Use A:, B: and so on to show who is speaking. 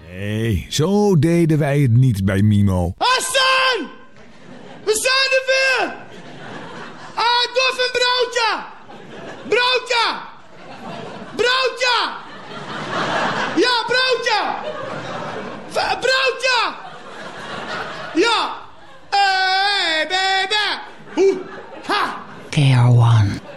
A: Nee, zo deden wij het niet bij Mimo.
B: Hassan! We zijn er weer! Dof een broodje! Broodje! Broodje! Ja, broodje! Broodje! Ja! Hey, baby! Ha!
C: KR1.